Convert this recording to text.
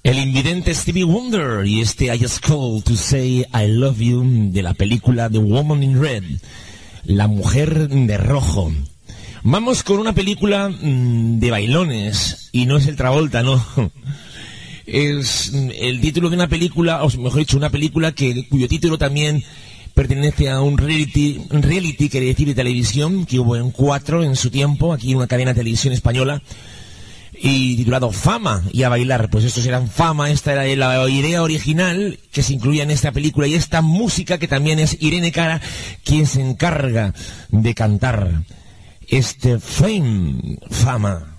El invidente Stevie Wonder y este I Just Called to Say I Love You de la película The Woman in Red, La Mujer de Rojo. Vamos con una película de bailones y no es el Travolta, no. Es el título de una película, o mejor dicho, una película cuyo título también pertenece a un reality, quiere decir, de televisión, que hubo en 4 en su tiempo, aquí en una cadena de televisión española, y titulado Fama y a bailar. Pues estos eran Fama, esta era la idea original que se incluía en esta película, y esta música que también es Irene Cara quien se encarga de cantar este Fame, Fama.